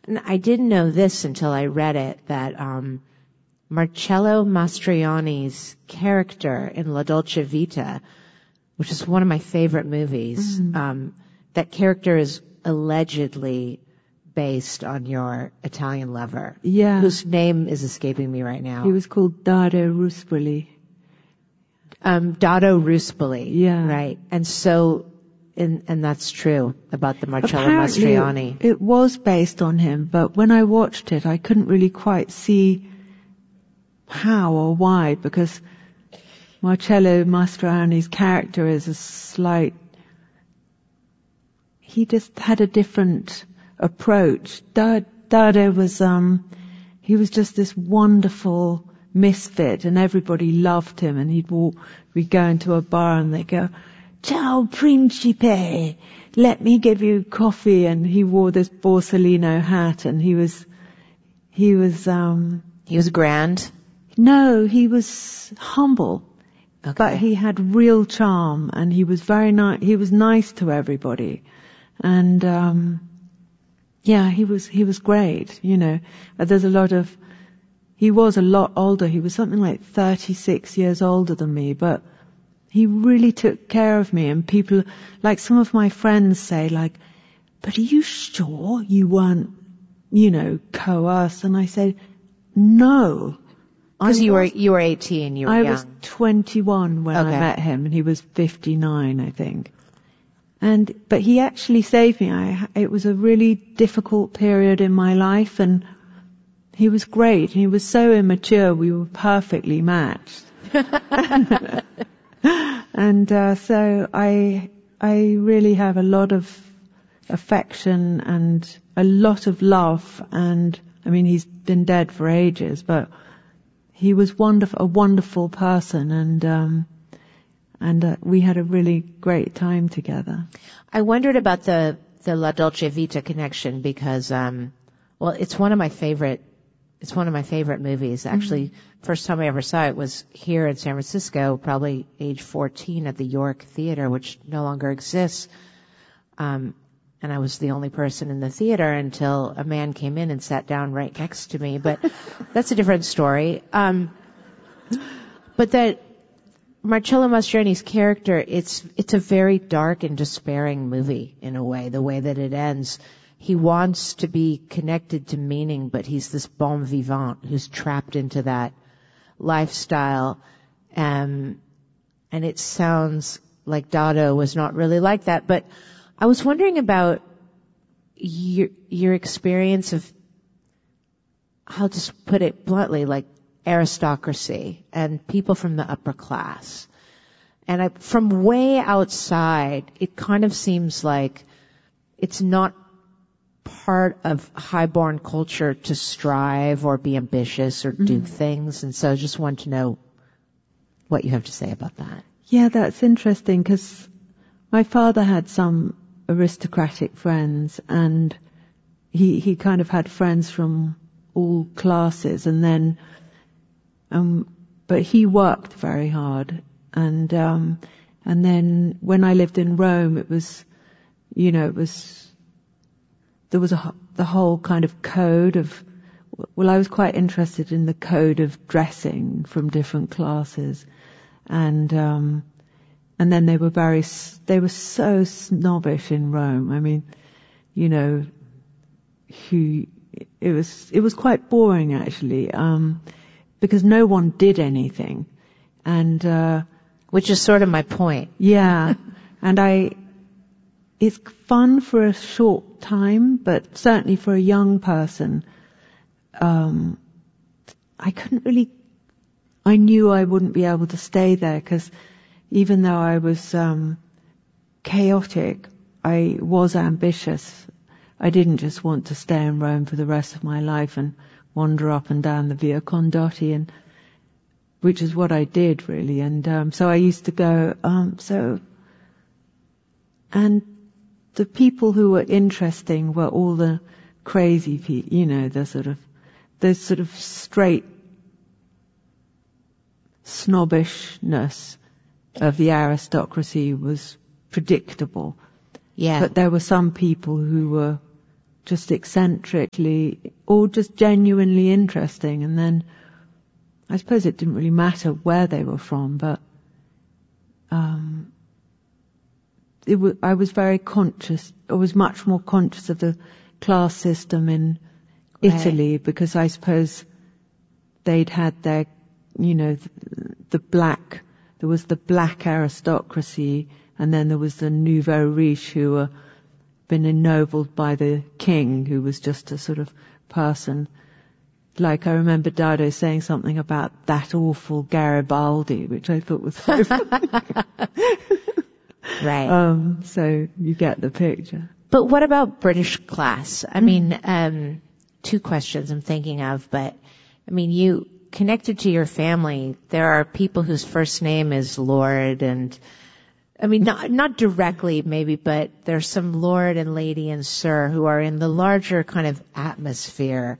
And I didn't know this until I read it, that Marcello Mastroianni's character in La Dolce Vita, which is one of my favorite movies, that character is allegedly based on your Italian lover. Yeah. Whose name is escaping me right now. He was called Dado Ruspoli. Dado Ruspoli. Yeah. Right. And so, and that's true about the Marcello Apparently, Mastroianni. it was based on him, but when I watched it, I couldn't really quite see how or why, because Marcello Mastroianni's character is he just had a different approach. Dado was, he was just this wonderful misfit, and everybody loved him, and we'd go into a bar and they'd go, "Ciao, Principe, let me give you coffee," and he wore this Borsalino hat, and he was grand? No, he was humble. Okay. But he had real charm, and he was very nice. He was nice to everybody. And, he was great, you know. He was a lot older. He was something like 36 years older than me, but he really took care of me. And people, like some of my friends say, like, "But are you sure you weren't, coerced?" And I said, "No." Because you were 18, you were young. I was 21 when I met him, and he was 59, I think. But he actually saved me. It was a really difficult period in my life, and he was great. He was so immature, we were perfectly matched. And so I really have a lot of affection and a lot of love. And I mean, he's been dead for ages, but he was a wonderful person, and we had a really great time together. I wondered about the La Dolce Vita connection because, it's one of my favorite movies. Actually, first time I ever saw it was here in San Francisco, probably age 14 at the York Theater, which no longer exists. And I was the only person in the theater until a man came in and sat down right next to me. But that's a different story. But that Marcello Mastroianni's character, it's a very dark and despairing movie in a way, the way that it ends. He wants to be connected to meaning, but he's this bon vivant who's trapped into that lifestyle. And it sounds like Dado was not really like that. But I was wondering about your experience of, I'll just put it bluntly, like aristocracy and people from the upper class. And from way outside, it kind of seems like it's not part of highborn culture to strive or be ambitious or do things. And so I just want to know what you have to say about that. Yeah, that's interesting, because my father had some aristocratic friends, and he kind of had friends from all classes, and then but he worked very hard, and then when I lived in Rome, there was the whole kind of code of, I was quite interested in the code of dressing from different classes, and then they were so snobbish in Rome. I mean, it was quite boring actually, because no one did anything, and which is sort of my point. Yeah, and it's fun for a short time, but certainly for a young person, I knew I wouldn't be able to stay there, because even though I was chaotic, I was ambitious. I didn't just want to stay in Rome for the rest of my life and wander up and down the Via Condotti, which is what I did really. And so I used to go. And the people who were interesting were all the crazy people, the sort of straight snobbishness of the aristocracy was predictable. Yeah. But there were some people who were just eccentrically or just genuinely interesting. And then I suppose it didn't really matter where they were from, but I was very conscious. I was much more conscious of the class system in Italy, because I suppose they'd had their, the black. There was the black aristocracy, and then there was the nouveau riche who were been ennobled by the king, who was just a sort of person. Like, I remember Dado saying something about that awful Garibaldi, which I thought was so funny. Right. So you get the picture. But what about British class? I mean, two questions I'm thinking of, but I mean, you connected to your family. There are people whose first name is Lord, and I mean, not directly maybe, but there's some Lord and Lady and Sir who are in the larger kind of atmosphere.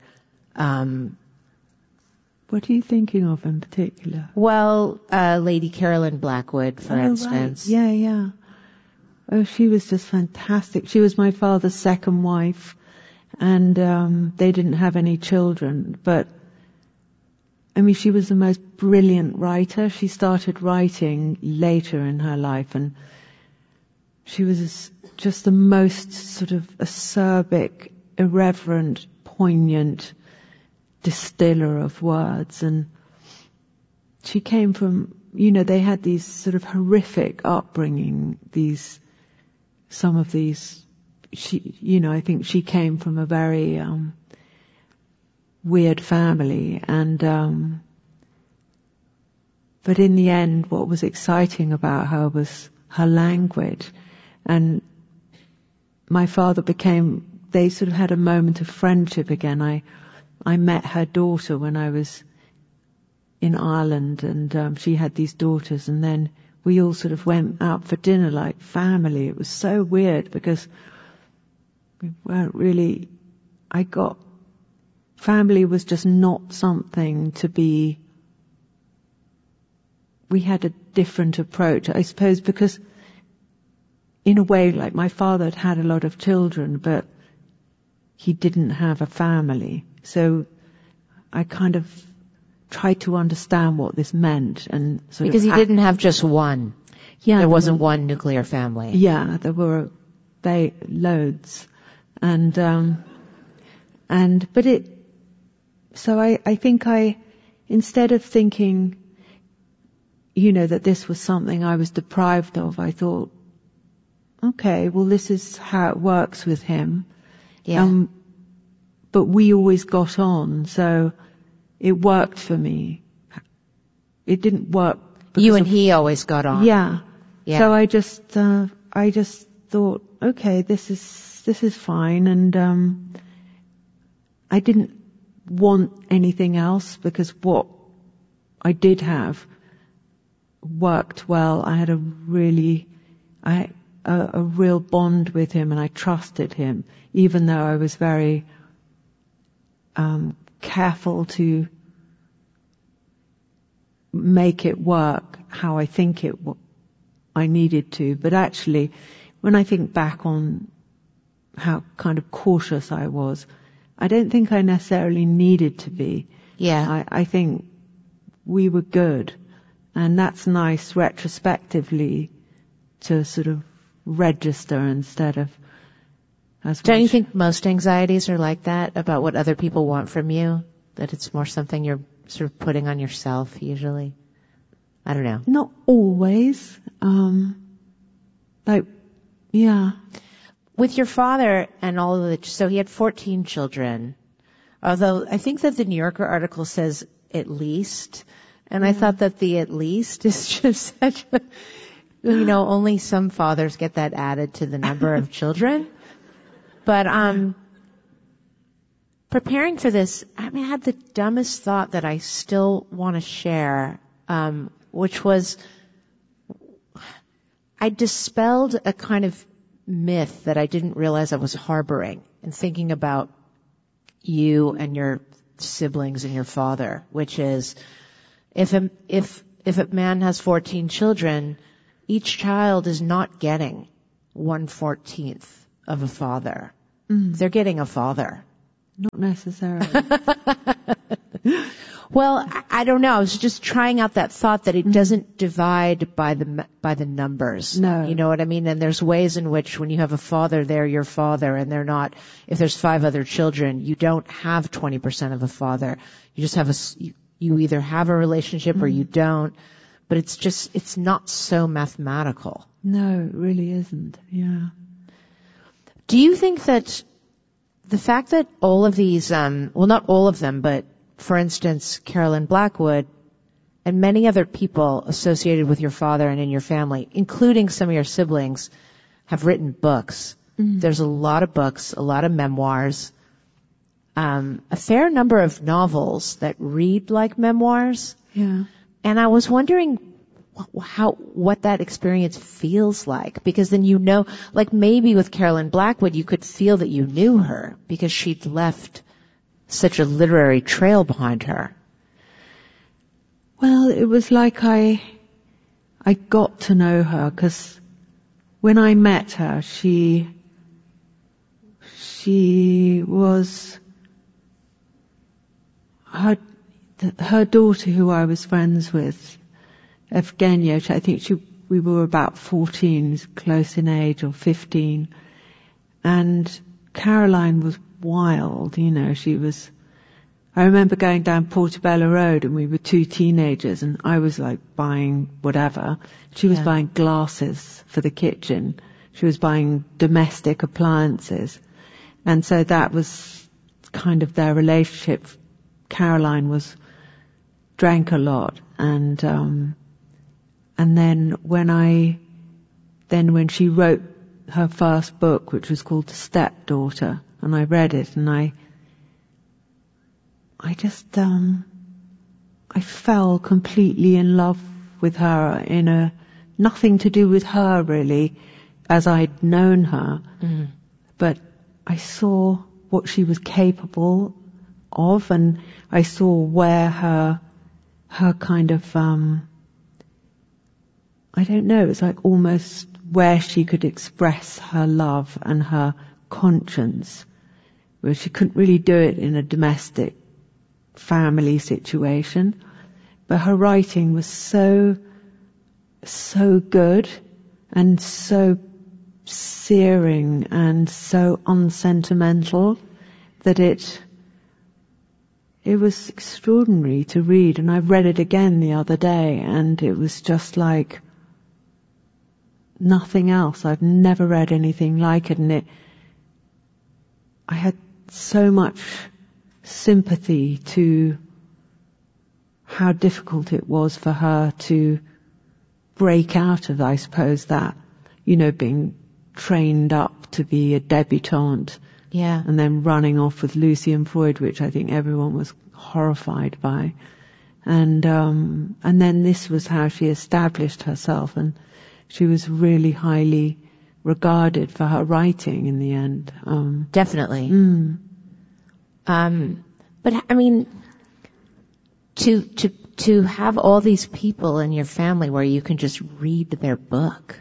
What are you thinking of in particular? Well, Lady Caroline Blackwood, for instance. Right. Yeah. Oh, she was just fantastic. She was my father's second wife, and they didn't have any children. But, I mean, she was the most brilliant writer. She started writing later in her life, and she was just the most sort of acerbic, irreverent, poignant distiller of words. And she came from, they had these sort of horrific upbringing, some of these, I think she came from a very weird family, and but in the end what was exciting about her was her language. And my father they sort of had a moment of friendship again. I met her daughter when I was in Ireland, and she had these daughters, and then we all sort of went out for dinner like family. It was so weird because we weren't really, family was just not something to be, we had a different approach, I suppose, because in a way, like, my father had had a lot of children, but he didn't have a family. So I kind of tried to understand what this meant, and because he didn't have just one. Yeah, there wasn't one nuclear family. Yeah, there were loads, and So I think instead of thinking, that this was something I was deprived of, I thought, okay, well, this is how it works with him. Yeah. But we always got on, so it worked for me. It didn't work. You and he always got on. Yeah. So I just thought, okay, this is fine, and I didn't want anything else, because what I did have worked well. I had a real bond with him, and I trusted him, even though I was very careful to make it work how I think I needed to. But actually, when I think back on how kind of cautious I was, I don't think I necessarily needed to be. Yeah. I think we were good, and that's nice retrospectively to sort of register instead of as Don't you think most anxieties are like that, about what other people want from you? That it's more something you're sort of putting on yourself usually? I don't know. Not always. Yeah. With your father and all of so he had 14 children. Although I think that the New Yorker article says at least, and I thought that the at least is just such a, only some fathers get that added to the number of children. But preparing for this, I had the dumbest thought that I still want to share, which was I dispelled a kind of myth that I didn't realize I was harboring in thinking about you and your siblings and your father, which is if a man has 14 children, each child is not getting 1/14 of a father. they're getting a father. Not necessarily. Well, I don't know. I was just trying out that thought that it doesn't divide by the numbers. No. You know what I mean? And there's ways in which when you have a father, they're your father, and they're not. If there's 5 other children, you don't have 20% of a father. You just have you either have a relationship or you don't. But it's not so mathematical. No, it really isn't. Yeah. Do you think that the fact that all of these, well, not all of them, but for instance, Carolyn Blackwood and many other people associated with your father and in your family, including some of your siblings, have written books. There's a lot of books, a lot of memoirs, a fair number of novels that read like memoirs. Yeah. And I was wondering what that experience feels like, because then like maybe with Carolyn Blackwood, you could feel that you knew her because she'd left such a literary trail behind her. Well, it was like I got to know her because when I met her, she was her daughter, who I was friends with, Evgenia. I think we were about 14, close in age, or 15, and Caroline was wild, I remember going down Portobello Road and we were 2 teenagers and I was like buying whatever. She was buying glasses for the kitchen. She was buying domestic appliances. And so that was kind of their relationship. Caroline drank a lot and then when she wrote her first book, which was called The Stepdaughter, and I read it and I just, I fell completely in love with her nothing to do with her really, as I'd known her, but I saw what she was capable of, and I saw where her kind of, I don't know, it's like almost where she could express her love and her conscience, where she couldn't really do it in a domestic family situation. But her writing was so good and so searing and so unsentimental that it was extraordinary to read. And I read it again the other day and it was just like nothing else. I've never read anything like it, and I had so much sympathy to how difficult it was for her to break out of, I suppose, that, being trained up to be a debutante. Yeah. And then running off with Lucian Freud, which I think everyone was horrified by. And then this was how she established herself, and she was really highly regarded for her writing in the end. Definitely. But I mean, to have all these people in your family where you can just read their book.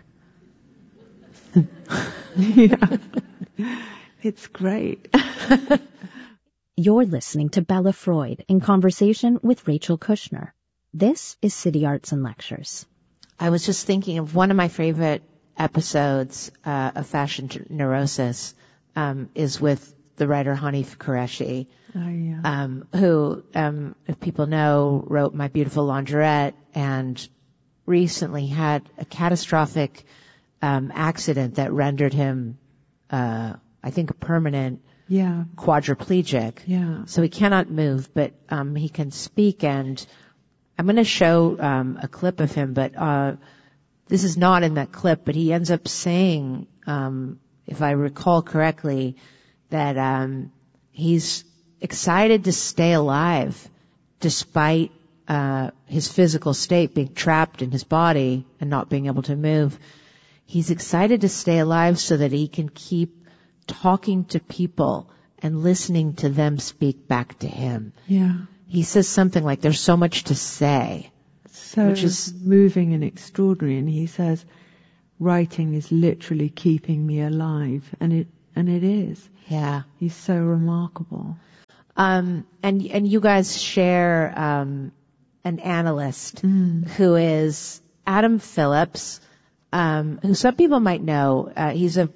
Yeah. It's great. You're listening to Bella Freud in conversation with Rachel Kushner. This is City Arts and Lectures. I was just thinking of one of my favorite episodes of Fashion Neurosis is with the writer Hanif Kureishi, who, if people know, wrote My Beautiful Laundrette and recently had a catastrophic accident that rendered him, I think, a permanent quadriplegic. Yeah. So he cannot move, but he can speak. And I'm going to show a clip of him, but this is not in that clip, but he ends up saying, if I recall correctly, that he's excited to stay alive despite his physical state being trapped in his body and not being able to move. He's excited to stay alive so that he can keep talking to people and listening to them speak back to him. Yeah. He says something like, there's so much to say. So which is moving and extraordinary. And he says, writing is literally keeping me alive. And And it is. Yeah. He's so remarkable. And you guys share, an analyst who is Adam Phillips, who some people might know. He's a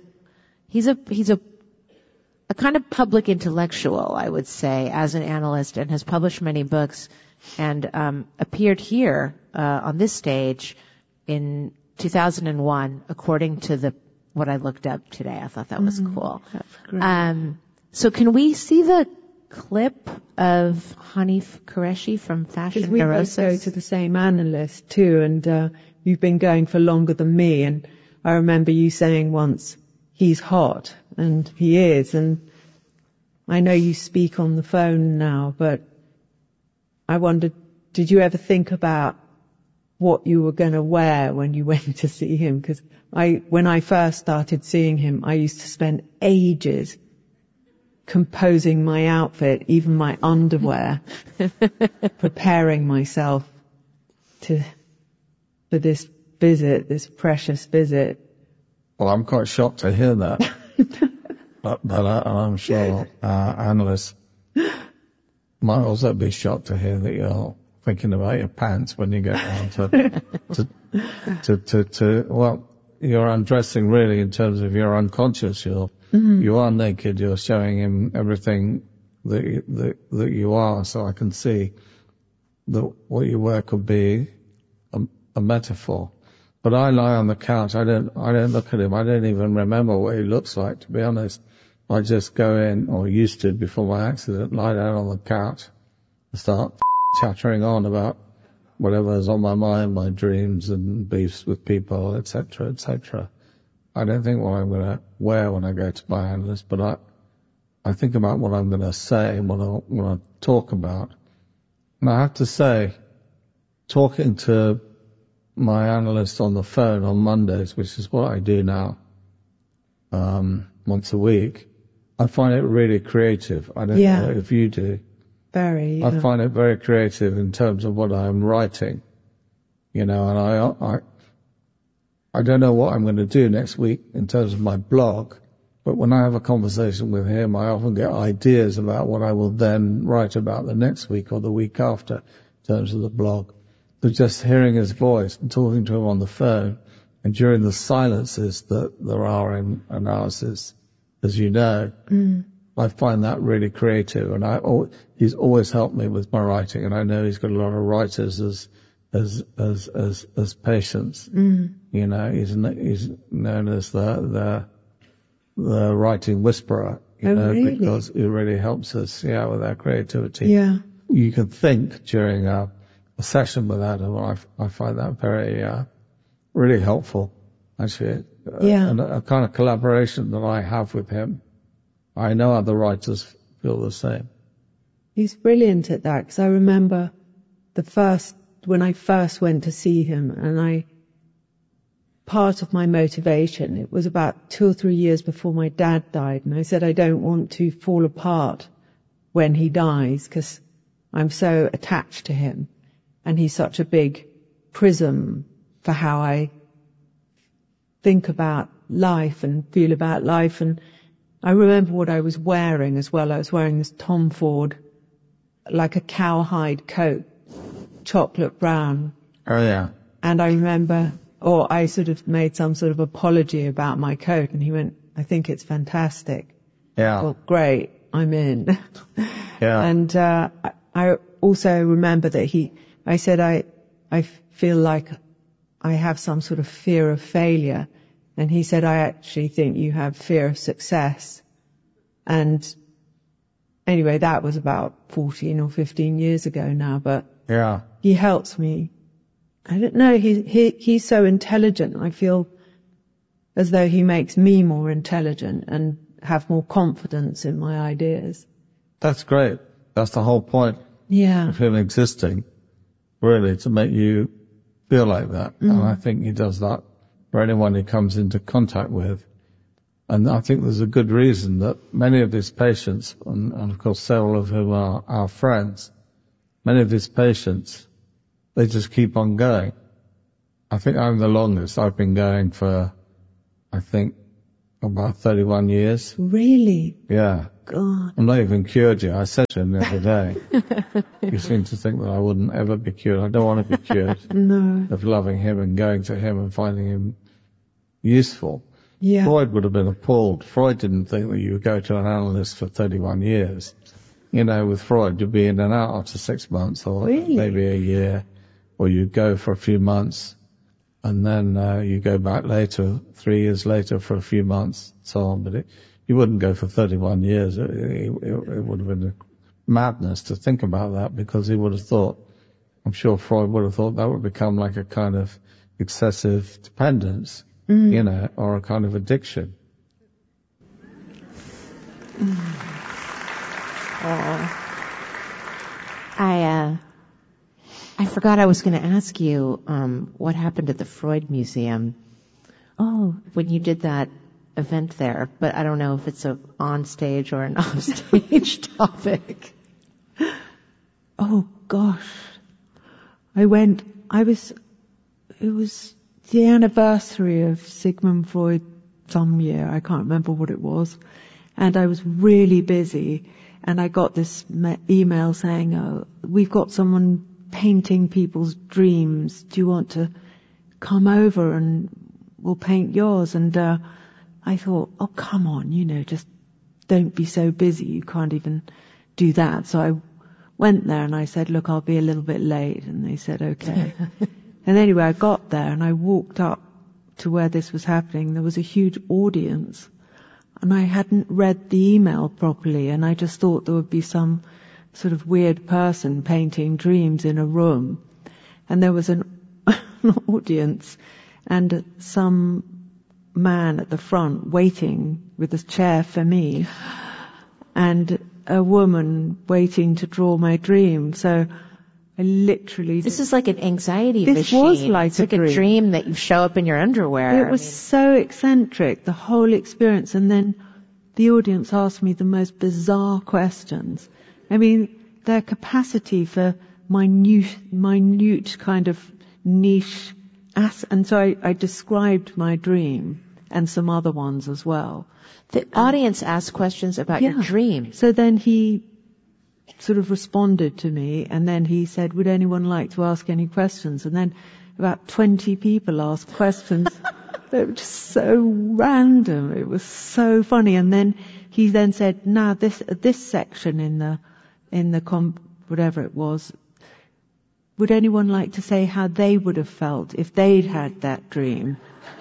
kind of public intellectual, I would say, as an analyst, and has published many books, and appeared here on this stage in 2001, according to what I looked up today. I thought that was cool. That's great. So can we see the clip of Hanif Qureshi from Fashion Because we both Neurosis? go to the same analyst too, and you've been going for longer than me, and I remember you saying once, he's hot, and he is, and I know you speak on the phone now, but I wondered, did you ever think about what you were going to wear when you went to see him? Because when I first started seeing him, I used to spend ages composing my outfit, even my underwear, preparing myself for this visit, this precious visit. Well, I'm quite shocked to hear that. but I'm sure analysts might also be shocked to hear that you're thinking about your pants when you get on well, you're undressing really in terms of you're unconscious. You are naked. You're showing him everything that you are. So I can see that what you wear could be a metaphor. But I lie on the couch. I don't look at him. I don't even remember what he looks like, to be honest. I just go in, or used to before my accident, lie down on the couch and start chattering on about whatever's on my mind, my dreams and beefs with people, etc., etc. I don't think what I'm going to wear when I go to my analyst, but I think about what I'm going to say and what I talk about. And I have to say, talking to my analyst on the phone on Mondays, which is what I do now, once a week, I find it really creative. I don't know if you do. Very. I find it very creative in terms of what I'm writing, and I don't know what I'm going to do next week in terms of my blog, but when I have a conversation with him, I often get ideas about what I will then write about the next week or the week after in terms of the blog. But just hearing his voice and talking to him on the phone, and during the silences that there are in analysis, as you know, I find that really creative, and he's always helped me with my writing, and I know he's got a lot of writers as patients. He's known as the writing whisperer, really? because it really helps us, with our creativity. Yeah. You can think during a session with Adam, and I find that very, really helpful, actually. And a kind of collaboration that I have with him. I know other writers feel the same. He's brilliant at that, because I remember when I first went to see him, and part of my motivation, it was about 2 or 3 years before my dad died, and I said I don't want to fall apart when he dies, because I'm so attached to him, and he's such a big prism for how I think about life and feel about life. And I remember what I was wearing as well. I was wearing this Tom Ford, like a cowhide coat, chocolate brown. Oh, yeah. And I remember, I sort of made some sort of apology about my coat, and he went, I think it's fantastic. Yeah. Well, great, I'm in. Yeah. And I also remember that I said, I feel like I have some sort of fear of failure. And he said, I actually think you have fear of success. And anyway, that was about 14 or 15 years ago now, but he helps me. I don't know, he's so intelligent. I feel as though he makes me more intelligent and have more confidence in my ideas. That's great. That's the whole point of him existing, really, to make you feel like that. And I think he does that for anyone he comes into contact with. And I think there's a good reason that many of his patients, and of course several of whom are our friends, many of his patients, they just keep on going. I think I'm the longest. I've been going for, I think, about 31 years. Really? Yeah. God. I'm not even cured yet. I said to him the other day, you seem to think that I wouldn't ever be cured. I don't want to be cured No. of loving him and going to him and finding him useful. Yeah. Freud would have been appalled. Freud didn't think that you would go to an analyst for 31 years. You know, with Freud, you'd be in and out after 6 months or maybe a year, or you'd go for a few months and then you go back later, 3 years later for a few months, so on. But you wouldn't go for 31 years. It would have been madness to think about that, because he would have thought, I'm sure Freud would have thought that would become like a kind of excessive dependence, you know, or a kind of addiction. I forgot I was going to ask you what happened at the Freud Museum. Oh, when you did that event there, but I don't know if it's a on stage or an off stage topic. Oh gosh. It was the anniversary of Sigmund Freud some year, I can't remember what it was, and I was really busy, and I got this email saying, oh, we've got someone painting people's dreams, do you want to come over and we'll paint yours? And I thought, oh come on, you know, just don't be so busy, you can't even do that. So I went there and I said, look, I'll be a little bit late, and they said okay. And anyway, I got there and I walked up to where this was happening. There was a huge audience, and I hadn't read the email properly, and I just thought there would be some sort of weird person painting dreams in a room. And there was an audience and some man at the front waiting with a chair for me, and a woman waiting to draw my dream. So I literally... This is like an anxiety machine. This was like it's like a dream that you show up in your underwear. It was so eccentric, the whole experience. And then the audience asked me the most bizarre questions. I mean, their capacity for minute kind of niche... And so I described my dream and some other ones as well. The audience asked questions about your dream. So then he sort of responded to me, and then he said, would anyone like to ask any questions? And then about 20 people asked questions. They were just so random. It was so funny. And then he then said, now this section in the whatever it was, would anyone like to say how they would have felt if they'd had that dream?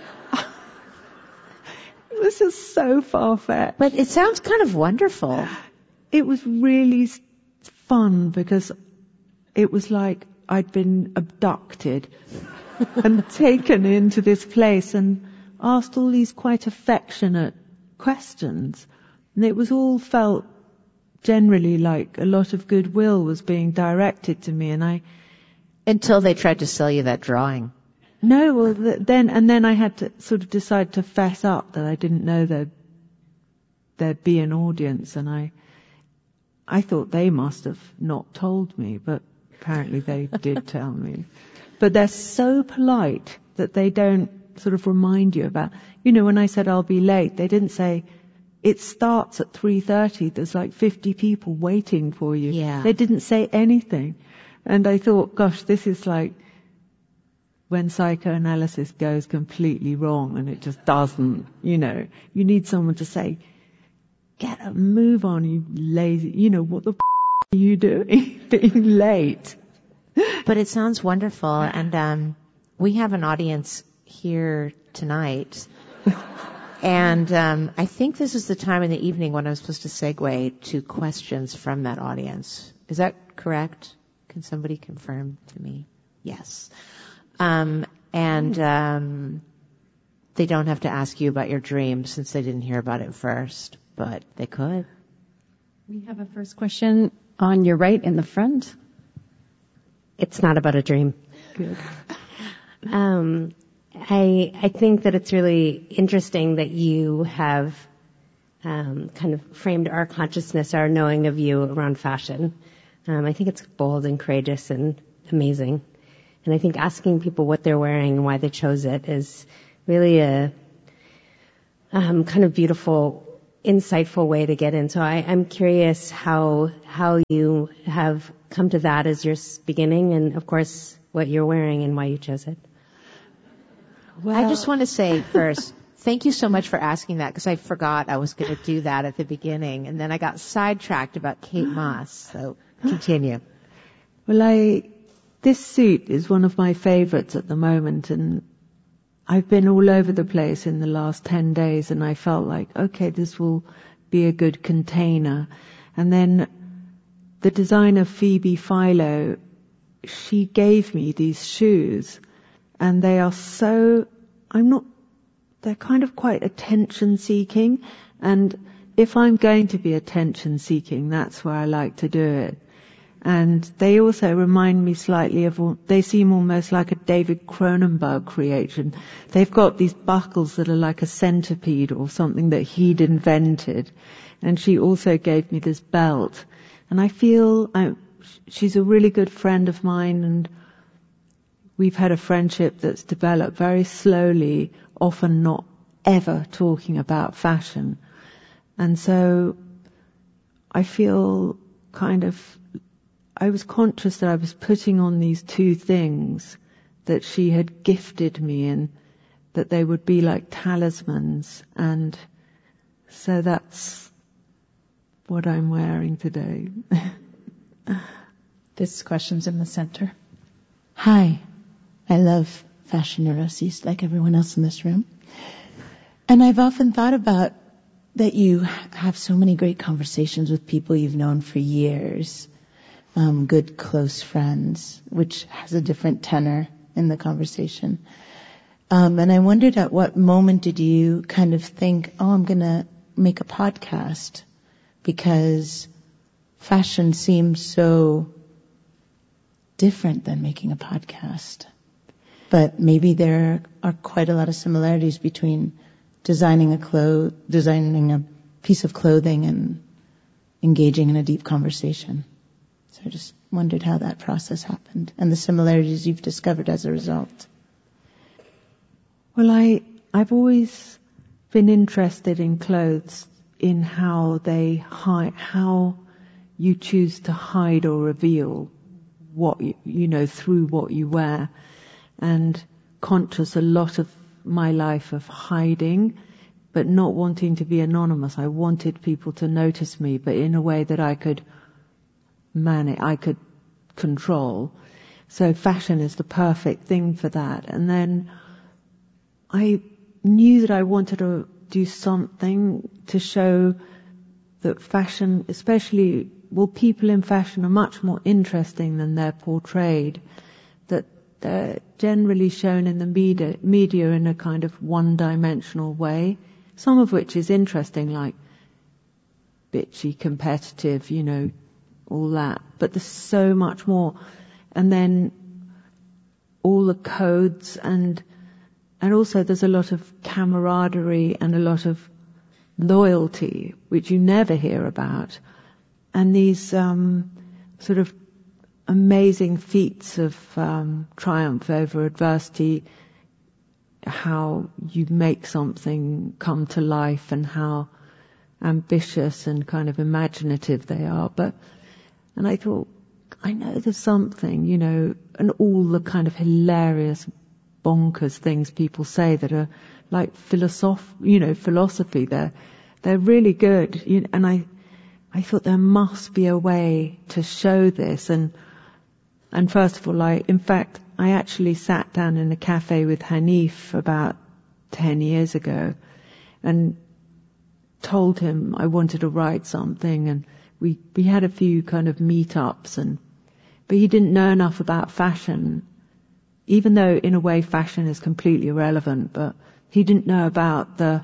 It was just so far-fetched. But it sounds kind of wonderful. It was really fun, because it was like I'd been abducted and taken into this place and asked all these quite affectionate questions. And it was all felt generally like a lot of goodwill was being directed to me, and until they tried to sell you that drawing. No, well, then I had to sort of decide to fess up that I didn't know there'd be an audience, and I thought they must have not told me, but apparently they did tell me. But they're so polite that they don't sort of remind you about, you know, when I said I'll be late, they didn't say, it starts at 3:30, there's like 50 people waiting for you. Yeah. They didn't say anything. And I thought, gosh, this is like when psychoanalysis goes completely wrong, and it just doesn't, you know. You need someone to say, get a move on, you lazy, you know, what the are you doing being late? But it sounds wonderful, and we have an audience here tonight. And I think this is the time in the evening when I'm supposed to segue to questions from that audience. Is that correct? Can somebody confirm to me? Yes. And they don't have to ask you about your dream since they didn't hear about it first, but they could. We have a first question on your right in the front. It's not about a dream. Good. I think that it's really interesting that you have kind of framed our consciousness, our knowing of you around fashion. I think it's bold and courageous and amazing. And I think asking people what they're wearing and why they chose it is really a kind of beautiful, insightful way to get in. So I'm curious how you have come to that as your beginning, and of course what you're wearing and why you chose it. Well, I just want to say first, thank you so much for asking that, because I forgot I was going to do that at the beginning, and then I got sidetracked about Kate Moss. So continue. Well, this suit is one of my favorites at the moment, and I've been all over the place in the last 10 days, and I felt like, okay, this will be a good container. And then the designer Phoebe Philo, she gave me these shoes, and they are they're kind of quite attention seeking, and if I'm going to be attention seeking, that's where I like to do it. And they also remind me slightly they seem almost like a David Cronenberg creation. They've got these buckles that are like a centipede or something that he'd invented. And she also gave me this belt. And I feel she's a really good friend of mine, and we've had a friendship that's developed very slowly, often not ever talking about fashion. And so I feel I was conscious that I was putting on these two things that she had gifted me, and that they would be like talismans. And so that's what I'm wearing today. This question's in the center. Hi. I love fashion neuroses like everyone else in this room. And I've often thought about that you have so many great conversations with people you've known for years. Good close friends, which has a different tenor in the conversation. And I wondered, at what moment did you kind of think, I'm going to make a podcast? Because fashion seems so different than making a podcast. But maybe there are quite a lot of similarities between designing a piece of clothing and engaging in a deep conversation. So I just wondered how that process happened and the similarities you've discovered as a result. Well, I've always been interested in clothes, in how how you choose to hide or reveal what through what you wear, and conscious a lot of my life of hiding, but not wanting to be anonymous. I wanted people to notice me, but in a way that I could I could control. So fashion is the perfect thing for that. And then I knew that I wanted to do something to show that fashion, especially, people in fashion are much more interesting than they're portrayed, that they're generally shown in the media in a kind of one-dimensional way, some of which is interesting, like bitchy, competitive, all that. But there's so much more. And then all the codes, and also there's a lot of camaraderie and a lot of loyalty, which you never hear about. And these sort of amazing feats of triumph over adversity, how you make something come to life, and how ambitious and kind of imaginative they are. And I thought, I know there's something, and all the kind of hilarious, bonkers things people say that are like philosophy. They're really good. And I thought there must be a way to show this. And first of all, I actually sat down in a cafe with Hanif about 10 years ago and told him I wanted to write something, and we had a few kind of meetups, but he didn't know enough about fashion, even though in a way fashion is completely irrelevant, but he didn't know about the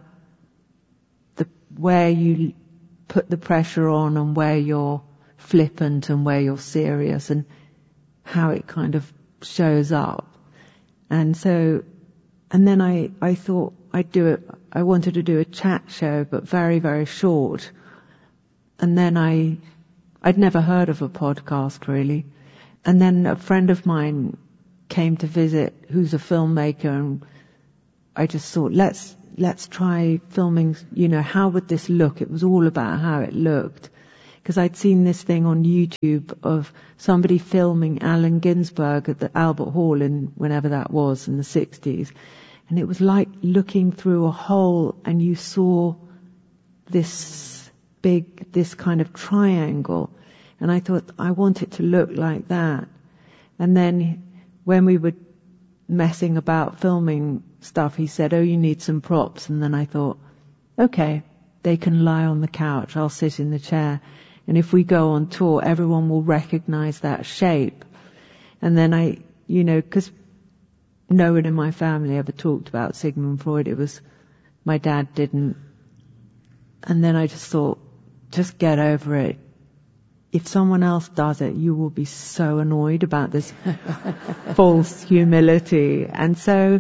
where you put the pressure on, and where you're flippant and where you're serious, and how it kind of shows up. And then I thought I wanted to do a chat show, but very, very short. And then I'd never heard of a podcast really. And then a friend of mine came to visit, who's a filmmaker, and I just thought, let's try filming, how would this look? It was all about how it looked. Because I'd seen this thing on YouTube of somebody filming Allen Ginsberg at the Albert Hall in whenever that was, in the 60s. And it was like looking through a hole and you saw this kind of triangle. And I thought, I want it to look like that. And then when we were messing about filming stuff, he said, you need some props. And then I thought, okay, they can lie on the couch, I'll sit in the chair. And if we go on tour, everyone will recognize that shape. And then because no one in my family ever talked about Sigmund Freud. It was, my dad didn't. And then I just thought, just get over it. If someone else does it, you will be so annoyed about this false humility. And so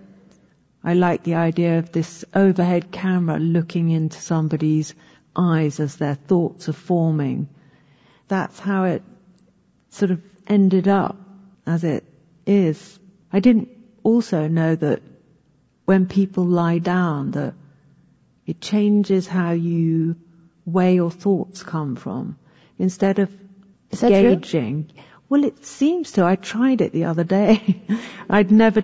I like the idea of this overhead camera looking into somebody's eyes as their thoughts are forming. That's how it sort of ended up as it is. I didn't also know that when people lie down, that it changes how where your thoughts come from. Instead of gauging. Well, it seems to. I tried it the other day. I never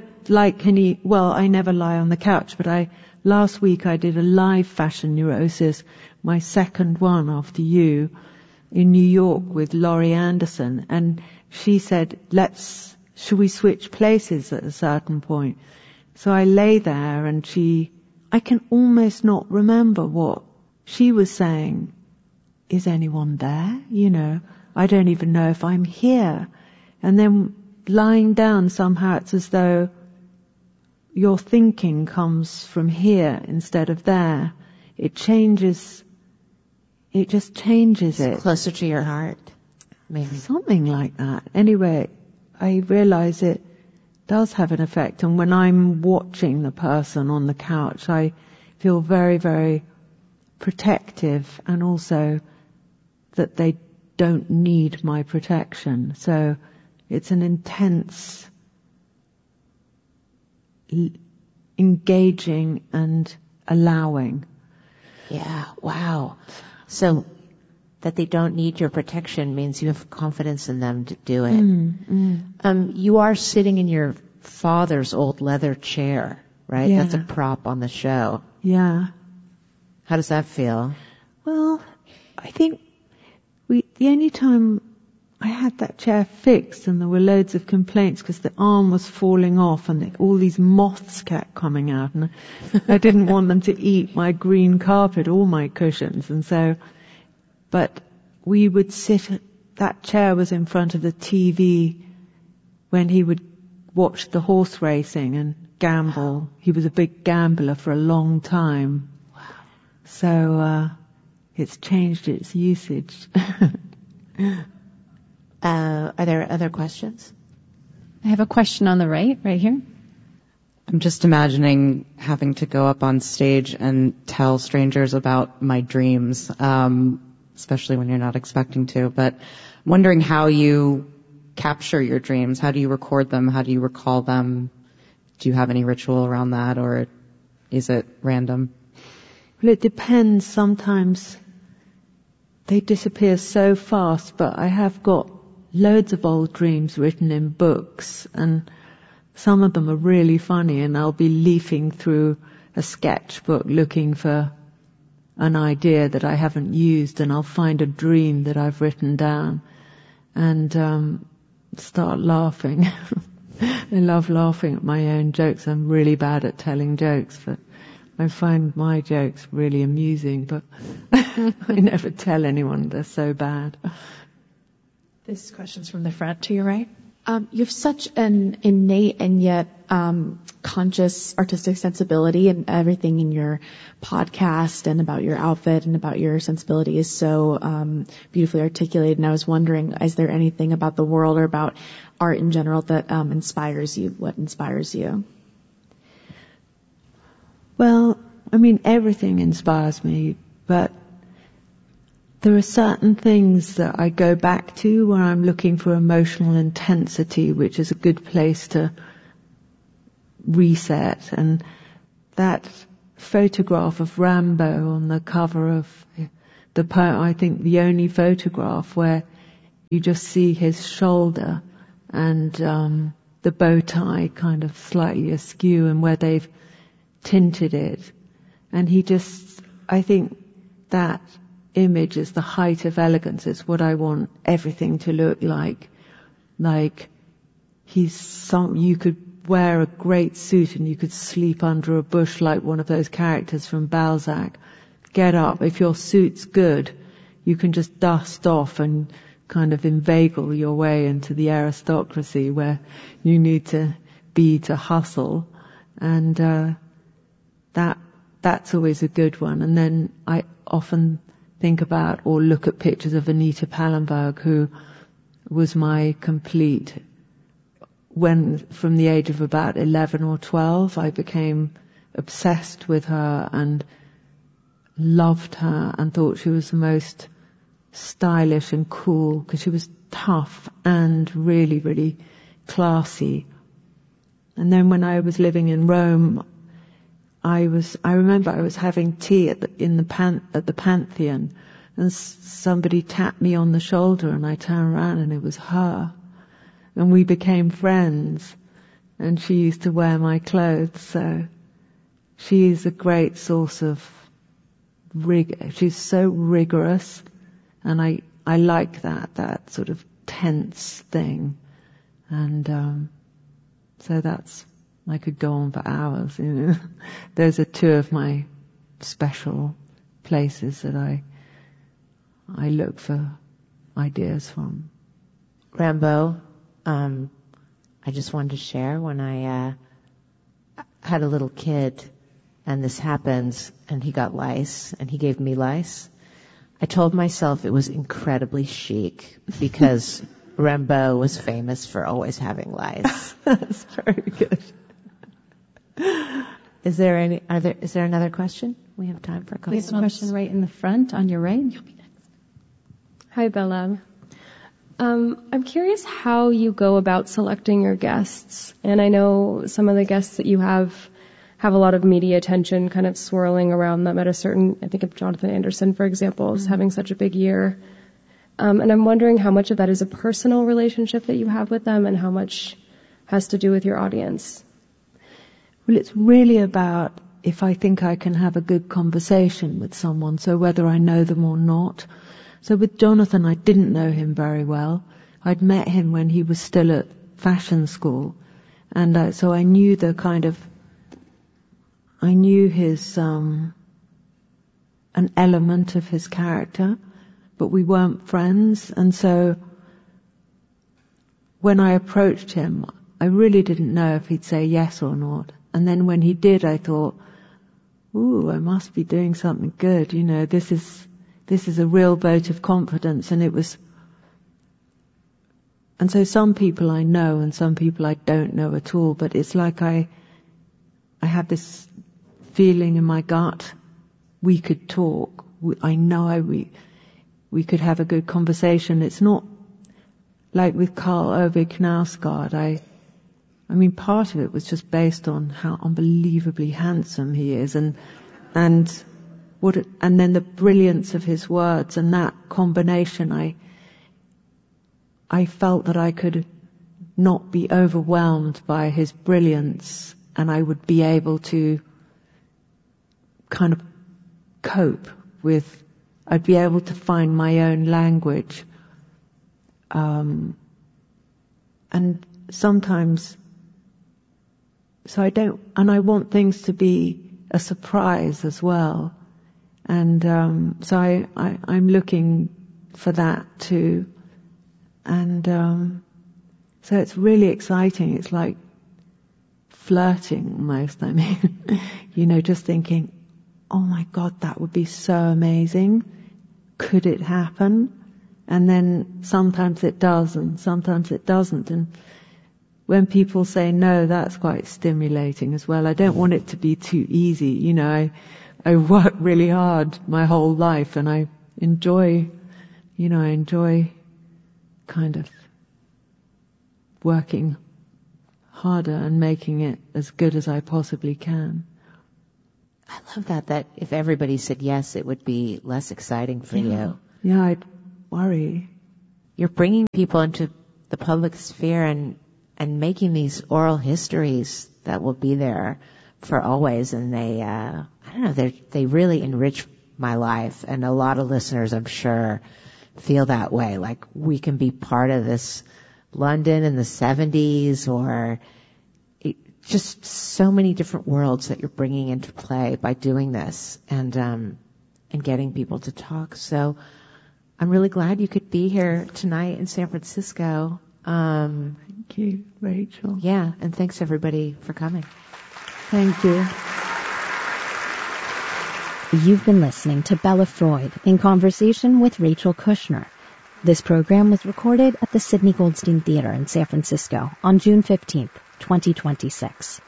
lie on the couch, but last week I did a live Fashion Neurosis, my second one after you, in New York with Laurie Anderson, and she said, should we switch places at a certain point? So I lay there and I can almost not remember what she was saying. Is anyone there? I don't even know if I'm here. And then lying down, somehow it's as though your thinking comes from here instead of there. It just changes it. Closer to your heart, maybe. Something like that. Anyway, I realize it does have an effect. And when I'm watching the person on the couch, I feel very, very protective, and also that they don't need my protection. So it's an intense, engaging and allowing. Yeah, wow. So that they don't need your protection means you have confidence in them to do it. You are sitting in your father's old leather chair, right? Yeah. That's a prop on the show. Yeah. How does that feel? Well, I think the only time I had that chair fixed and there were loads of complaints because the arm was falling off and all these moths kept coming out, and I didn't want them to eat my green carpet or my cushions. And so, but we would that chair was in front of the TV when he would watch the horse racing and gamble. He was a big gambler for a long time. Wow. So, it's changed its usage. Are there other questions? I have a question on the right here. I'm just imagining having to go up on stage and tell strangers about my dreams, especially when you're not expecting to. But I'm wondering how you capture your dreams. How do you record them? How do you recall them? Do you have any ritual around that, or is it random? Well, it depends. Sometimes they disappear so fast, but I have got loads of old dreams written in books, and some of them are really funny, and I'll be leafing through a sketchbook looking for an idea that I haven't used, and I'll find a dream that I've written down and start laughing. I love laughing at my own jokes. I'm really bad at telling jokes, but I find my jokes really amusing, but I never tell anyone they're so bad. This question's from the front to your right. You have such an innate and yet conscious artistic sensibility, and everything in your podcast and about your outfit and about your sensibility is so beautifully articulated. And I was wondering, is there anything about the world or about art in general that inspires you? What inspires you? Well, I mean, everything inspires me, but there are certain things that I go back to when I'm looking for emotional intensity, which is a good place to reset. And that photograph of Rambo on the cover of I think the only photograph where you just see his shoulder and the bow tie kind of slightly askew and where they've tinted it. And I think that image is the height of elegance. It's what I want everything to look like. Like you could wear a great suit and you could sleep under a bush like one of those characters from Balzac. Get up. If your suit's good, you can just dust off and kind of inveigle your way into the aristocracy where you need to be to hustle. And that's always a good one. And then I often think about or look at pictures of Anita Pallenberg, who was my complete, when from the age of about 11 or 12, I became obsessed with her and loved her and thought she was the most stylish and cool because she was tough and really, really classy. And then when I was living in Rome, I remember I was having tea at the Pantheon, and somebody tapped me on the shoulder, and I turned around and it was her. And we became friends, and she used to wear my clothes, so she is a great source of she's so rigorous, and I like that sort of tense thing. And so I could go on for hours, you know. Those are two of my special places that I look for ideas from. Rambo, I just wanted to share when I had a little kid and this happens and he got lice and he gave me lice. I told myself it was incredibly chic because Rambo was famous for always having lice. That's very good. Is there another question? We have time for a couple. We have a question right in the front on your right. You'll be next. Hi, Bella. I'm curious how you go about selecting your guests. And I know some of the guests that you have a lot of media attention kind of swirling around them at a certain, I think of Jonathan Anderson, for example, is having such a big year. And I'm wondering how much of that is a personal relationship that you have with them and how much has to do with your audience. Well, it's really about if I think I can have a good conversation with someone, so whether I know them or not. So with Jonathan, I didn't know him very well. I'd met him when he was still at fashion school. And so I knew his, an element of his character, but we weren't friends. And so when I approached him, I really didn't know if he'd say yes or not. And then when he did, I thought, ooh, I must be doing something good. You know, this is a real vote of confidence. And so some people I know and some people I don't know at all, but it's like I have this feeling in my gut, we could talk. I know we could have a good conversation. It's not like with Karl Ove Knausgaard. I mean, part of it was just based on how unbelievably handsome he is and then the brilliance of his words, and that combination, I felt that I could not be overwhelmed by his brilliance, and I would be able to kind of cope with, I'd be able to find my own language. And sometimes, I want things to be a surprise as well. And so I'm looking for that too. And so it's really exciting. It's like flirting almost. I mean, you know, just thinking, oh my God, that would be so amazing. Could it happen? And then sometimes it does and sometimes it doesn't. And when people say no, that's quite stimulating as well. I don't want it to be too easy. You know, I work really hard my whole life and I enjoy kind of working harder and making it as good as I possibly can. I love that if everybody said yes, it would be less exciting for you. Yeah, I'd worry. You're bringing people into the public sphere and making these oral histories that will be there for always. And they, I don't know, they really enrich my life. And a lot of listeners, I'm sure, feel that way. Like we can be part of this London in the 70s, or just so many different worlds that you're bringing into play by doing this and getting people to talk. So I'm really glad you could be here tonight in San Francisco. Thank you, Rachel. Yeah, and thanks everybody for coming. Thank you. You've been listening to Bella Freud in conversation with Rachel Kushner. This program was recorded at the Sidney Goldstein Theater in San Francisco on June 15th, 2026.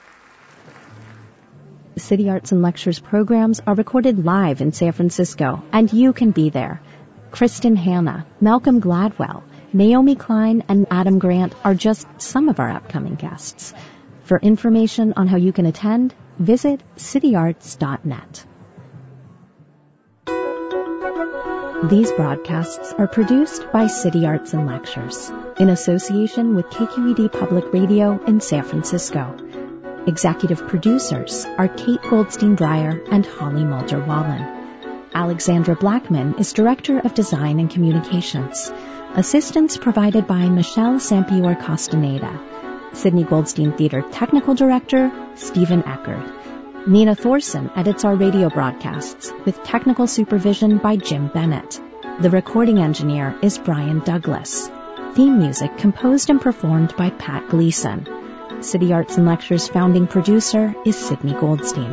City Arts and Lectures programs are recorded live in San Francisco, and you can be there. Kristen Hanna, Malcolm Gladwell, Naomi Klein, and Adam Grant are just some of our upcoming guests. For information on how you can attend, visit cityarts.net. These broadcasts are produced by City Arts and Lectures in association with KQED Public Radio in San Francisco. Executive producers are Kate Goldstein-Dreyer and Holly Mulder-Wallen. Alexandra Blackman is Director of Design and Communications. Assistance provided by Michelle Sampior Castaneda. Sidney Goldstein Theater Technical Director, Stephen Eckerd. Nina Thorson edits our radio broadcasts with technical supervision by Jim Bennett. The recording engineer is Brian Douglas. Theme music composed and performed by Pat Gleason. City Arts and Lectures founding producer is Sidney Goldstein.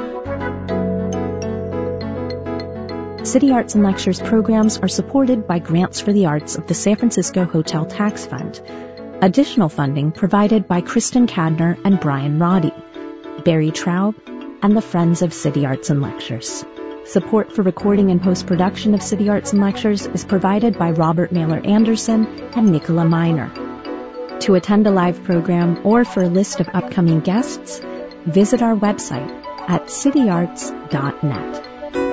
City Arts and Lectures programs are supported by grants for the arts of the San Francisco Hotel Tax Fund. Additional funding provided by Kristen Cadner and Brian Roddy, Barry Traub, and the Friends of City Arts and Lectures. Support for recording and post-production of City Arts and Lectures is provided by Robert Naylor Anderson and Nicola Miner. To attend a live program or for a list of upcoming guests, visit our website at cityarts.net.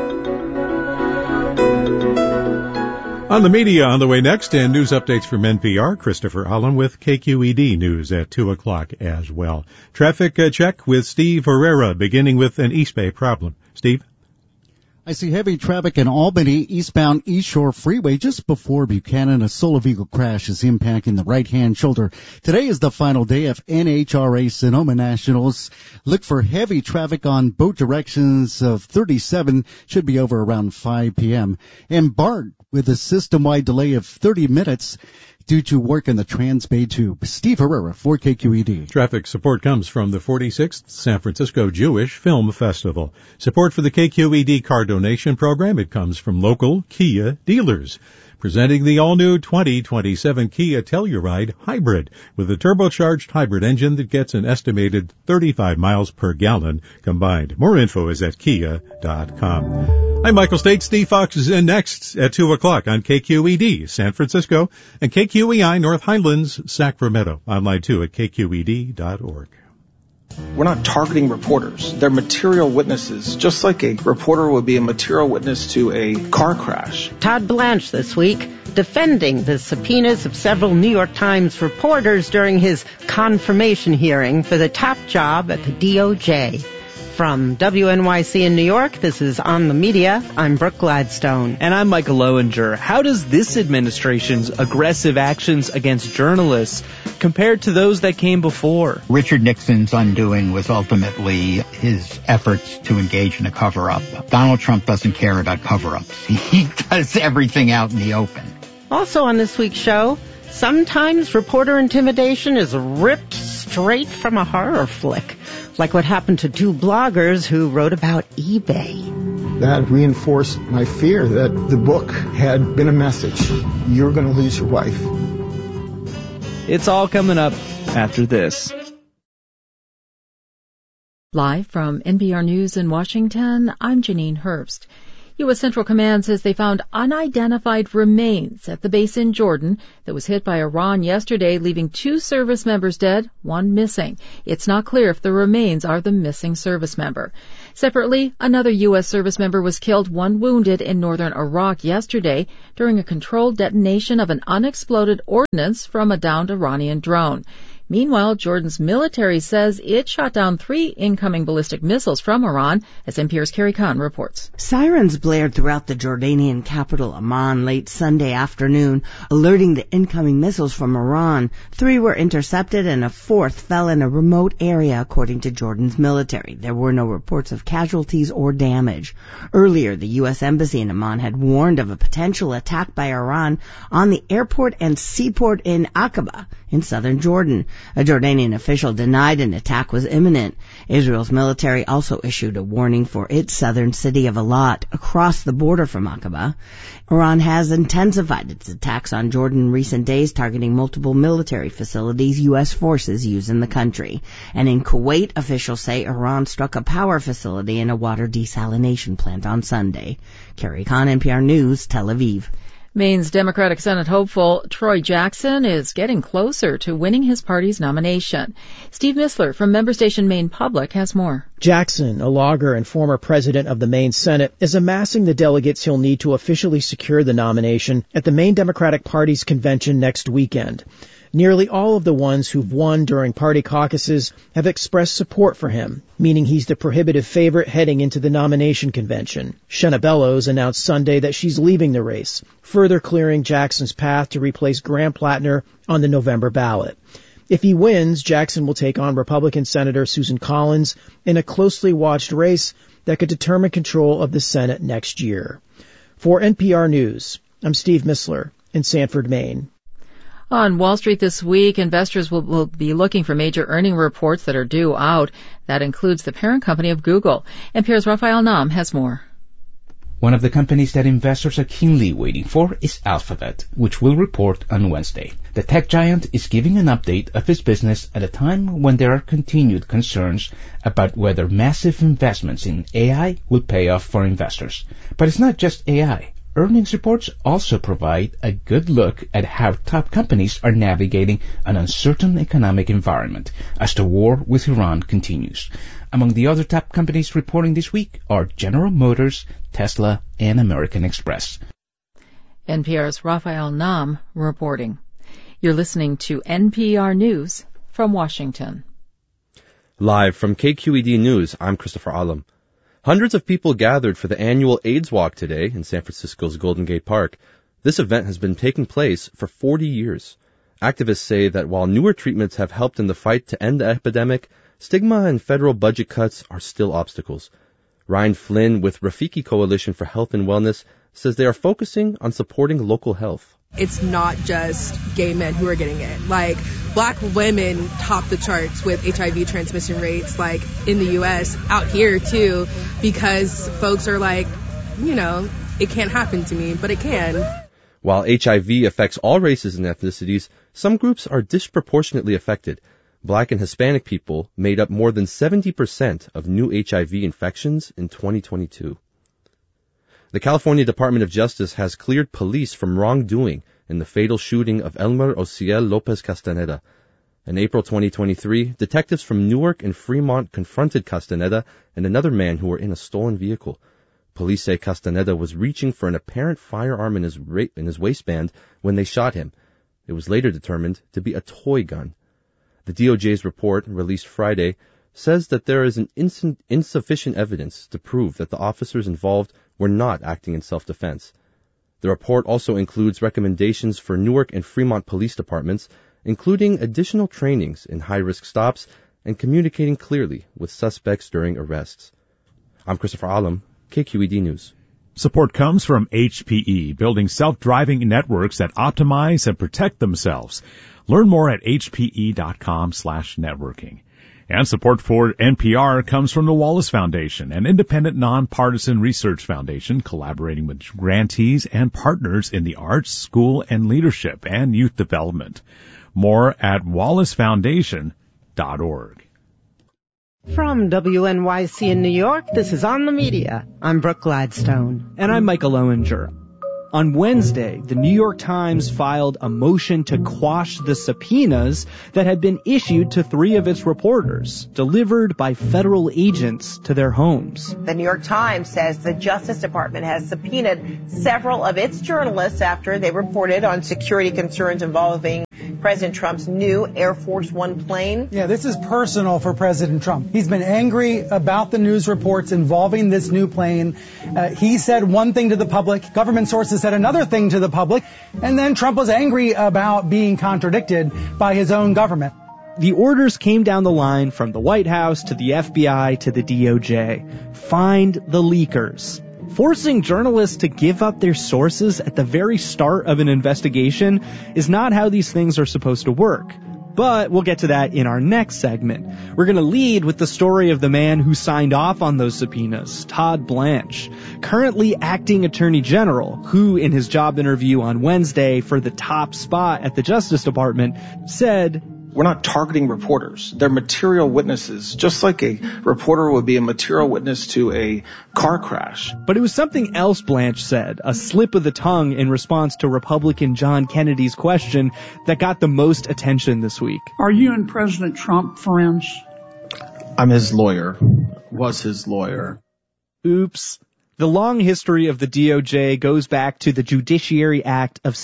On the media on the way next, and news updates from NPR, Christopher Allen with KQED News at 2 o'clock as well. Traffic check with Steve Herrera, beginning with an East Bay problem. Steve? I see heavy traffic in Albany, eastbound East Shore Freeway just before Buchanan. A Solar vehicle crash is impacting the right-hand shoulder. Today is the final day of NHRA Sonoma Nationals. Look for heavy traffic on both directions of 37. Should be over around 5 p.m. And BART with a system-wide delay of 30 minutes due to work in the Trans-Bay Tube. Steve Herrera for KQED. Traffic support comes from the 46th San Francisco Jewish Film Festival. Support for the KQED car donation program, it comes from local Kia dealers. Presenting the all-new 2027 Kia Telluride Hybrid with a turbocharged hybrid engine that gets an estimated 35 miles per gallon combined. More info is at kia.com. I'm Michael State. Steve Fox is in next at 2 o'clock on KQED San Francisco and KQEI North Highlands Sacramento. Online too at kqed.org. We're not targeting reporters. They're material witnesses, just like a reporter would be a material witness to a car crash. Todd Blanche this week defending the subpoenas of several New York Times reporters during his confirmation hearing for the top job at the DOJ. From WNYC in New York, this is On the Media. I'm Brooke Gladstone. And I'm Michael Lowinger. How does this administration's aggressive actions against journalists compare to those that came before? Richard Nixon's undoing was ultimately his efforts to engage in a cover-up. Donald Trump doesn't care about cover-ups. He does everything out in the open. Also on this week's show, sometimes reporter intimidation is ripped straight from a horror flick, like what happened to two bloggers who wrote about eBay. That reinforced my fear that the book had been a message. You're going to lose your wife. It's all coming up after this. Live from NPR News in Washington, I'm Janine Herbst. U.S. Central Command says they found unidentified remains at the base in Jordan that was hit by Iran yesterday, leaving 2 service members dead, 1 missing. It's not clear if the remains are the missing service member. Separately, another U.S. service member was killed, one wounded in northern Iraq yesterday during a controlled detonation of an unexploded ordnance from a downed Iranian drone. Meanwhile, Jordan's military says it shot down 3 incoming ballistic missiles from Iran, as NPR's Carrie Khan reports. Sirens blared throughout the Jordanian capital Amman late Sunday afternoon, alerting the incoming missiles from Iran. 3 were intercepted and a 4th fell in a remote area, according to Jordan's military. There were no reports of casualties or damage. Earlier, the U.S. Embassy in Amman had warned of a potential attack by Iran on the airport and seaport in Aqaba in southern Jordan. A Jordanian official denied an attack was imminent. Israel's military also issued a warning for its southern city of Eilat, across the border from Aqaba. Iran has intensified its attacks on Jordan in recent days, targeting multiple military facilities U.S. forces use in the country. And in Kuwait, officials say Iran struck a power facility and a water desalination plant on Sunday. Carrie Khan, NPR News, Tel Aviv. Maine's Democratic Senate hopeful Troy Jackson is getting closer to winning his party's nomination. Steve Missler from member station Maine Public has more. Jackson, a logger and former president of the Maine Senate, is amassing the delegates he'll need to officially secure the nomination at the Maine Democratic Party's convention next weekend. Nearly all of the ones who've won during party caucuses have expressed support for him, meaning he's the prohibitive favorite heading into the nomination convention. Shenna Bellows announced Sunday that she's leaving the race, further clearing Jackson's path to replace Graham Plattner on the November ballot. If he wins, Jackson will take on Republican Senator Susan Collins in a closely watched race that could determine control of the Senate next year. For NPR News, I'm Steve Missler in Sanford, Maine. On Wall Street this week, investors will be looking for major earning reports that are due out. That includes the parent company of Google. NPR's Raphael Nam has more. One of the companies that investors are keenly waiting for is Alphabet, which will report on Wednesday. The tech giant is giving an update of its business at a time when there are continued concerns about whether massive investments in AI will pay off for investors. But it's not just AI. Earnings reports also provide a good look at how top companies are navigating an uncertain economic environment as the war with Iran continues. Among the other top companies reporting this week are General Motors, Tesla, and American Express. NPR's Raphael Nam reporting. You're listening to NPR News from Washington. Live from KQED News, I'm Christopher Alam. Hundreds of people gathered for the annual AIDS Walk today in San Francisco's Golden Gate Park. This event has been taking place for 40 years. Activists say that while newer treatments have helped in the fight to end the epidemic, stigma and federal budget cuts are still obstacles. Ryan Flynn with Rafiki Coalition for Health and Wellness says they are focusing on supporting local health. It's not just gay men who are getting it. Like, black women top the charts with HIV transmission rates, like, in the U.S., out here, too, because folks are like, you know, it can't happen to me, but it can. While HIV affects all races and ethnicities, some groups are disproportionately affected. Black and Hispanic people made up more than 70% of new HIV infections in 2022. The California Department of Justice has cleared police from wrongdoing in the fatal shooting of Elmer Ociel Lopez Castaneda. In April 2023, detectives from Newark and Fremont confronted Castaneda and another man who were in a stolen vehicle. Police say Castaneda was reaching for an apparent firearm in his waistband when they shot him. It was later determined to be a toy gun. The DOJ's report, released Friday, says that there is insufficient evidence to prove that the officers involved were not acting in self-defense. The report also includes recommendations for Newark and Fremont police departments, including additional trainings in high-risk stops and communicating clearly with suspects during arrests. I'm Christopher Alam, KQED News. Support comes from HPE, building self-driving networks that optimize and protect themselves. Learn more at hpe.com/networking. And support for NPR comes from the Wallace Foundation, an independent, nonpartisan research foundation collaborating with grantees and partners in the arts, school and leadership, and youth development. More at wallacefoundation.org. From WNYC in New York, this is On the Media. I'm Brooke Gladstone. And I'm Michael Owinger. On Wednesday, the New York Times filed a motion to quash the subpoenas that had been issued to 3 of its reporters, delivered by federal agents to their homes. The New York Times says the Justice Department has subpoenaed several of its journalists after they reported on security concerns involving President Trump's new Air Force One plane. Yeah, this is personal for President Trump. He's been angry about the news reports involving this new plane. He said one thing to the public, government sources said another thing to the public, and then Trump was angry about being contradicted by his own government. The orders came down the line from the White House to the FBI to the DOJ. Find the leakers. Forcing journalists to give up their sources at the very start of an investigation is not how these things are supposed to work. But we'll get to that in our next segment. We're going to lead with the story of the man who signed off on those subpoenas, Todd Blanche, currently acting Attorney General, who in his job interview on Wednesday for the top spot at the Justice Department said, "We're not targeting reporters. They're material witnesses, just like a reporter would be a material witness to a car crash." But it was something else Blanche said, a slip of the tongue in response to Republican John Kennedy's question that got the most attention this week. Are you and President Trump friends? I'm his lawyer. Was his lawyer. Oops. The long history of the DOJ goes back to the Judiciary Act of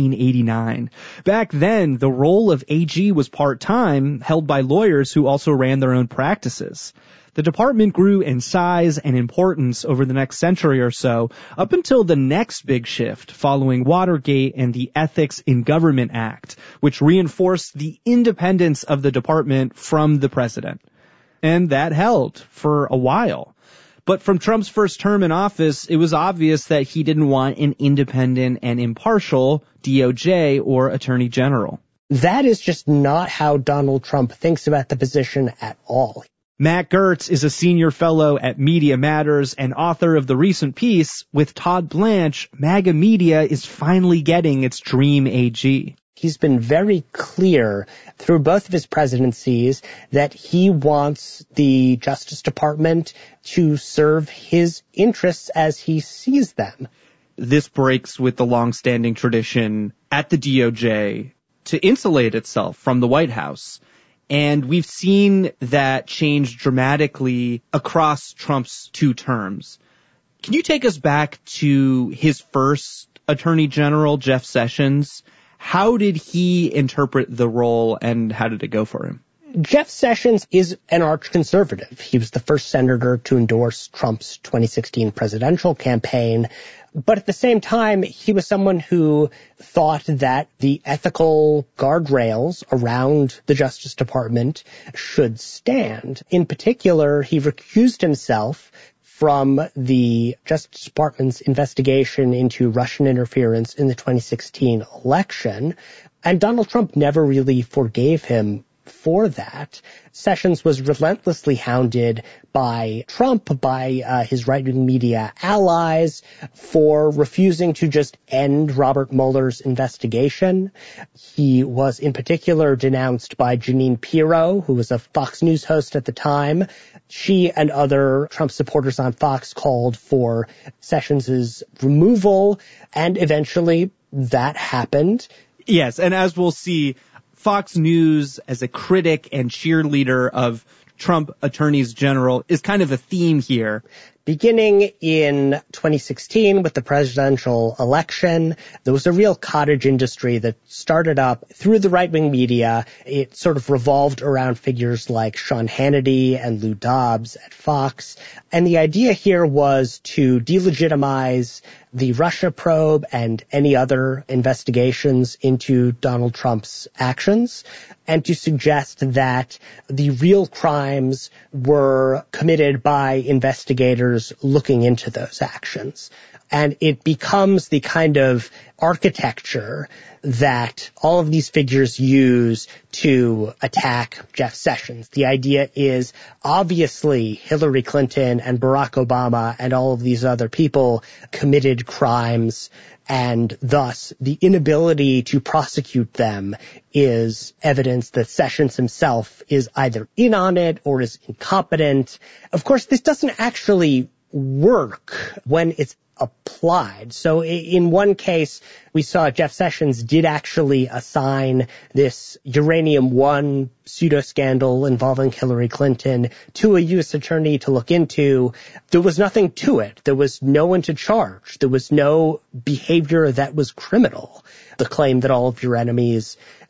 1789. Back then, the role of AG was part-time, held by lawyers who also ran their own practices. The department grew in size and importance over the next century or so, up until the next big shift following Watergate and the Ethics in Government Act, which reinforced the independence of the department from the president. And that held for a while. But from Trump's first term in office, it was obvious that he didn't want an independent and impartial DOJ or Attorney General. That is just not how Donald Trump thinks about the position at all. Matt Gertz is a senior fellow at Media Matters and author of the recent piece, "With Todd Blanche, MAGA Media is finally getting its dream AG." He's been very clear through both of his presidencies that he wants the Justice Department to serve his interests as he sees them. This breaks with the long-standing tradition at the DOJ to insulate itself from the White House. And we've seen that change dramatically across Trump's 2 terms. Can you take us back to his first Attorney General, Jeff Sessions? How did he interpret the role and how did it go for him? Jeff Sessions is an arch conservative. He was the first senator to endorse Trump's 2016 presidential campaign. But at the same time, he was someone who thought that the ethical guardrails around the Justice Department should stand. In particular, he recused himself from the Justice Department's investigation into Russian interference in the 2016 election, and Donald Trump never really forgave him for that. Sessions was relentlessly hounded by Trump, by his right-wing media allies, for refusing to just end Robert Mueller's investigation. He was in particular denounced by Jeanine Pirro, who was a Fox News host at the time. She and other Trump supporters on Fox called for Sessions' removal, and eventually that happened. Yes, and as we'll see, Fox News as a critic and cheerleader of Trump attorneys general is kind of a theme here. Beginning in 2016 with the presidential election, there was a real cottage industry that started up through the right-wing media. It sort of revolved around figures like Sean Hannity and Lou Dobbs at Fox. And the idea here was to delegitimize the Russia probe and any other investigations into Donald Trump's actions, and to suggest that the real crimes were committed by investigators looking into those actions. And it becomes the kind of architecture that all of these figures use to attack Jeff Sessions. The idea is obviously Hillary Clinton and Barack Obama and all of these other people committed crimes, and thus the inability to prosecute them is evidence that Sessions himself is either in on it or is incompetent. Of course, this doesn't actually work when it's applied. So in one case, we saw Jeff Sessions did actually assign this Uranium-1 pseudo-scandal involving Hillary Clinton to a U.S. attorney to look into. There was nothing to it. There was no one to charge. There was no behavior that was criminal. The claim that all of your enemies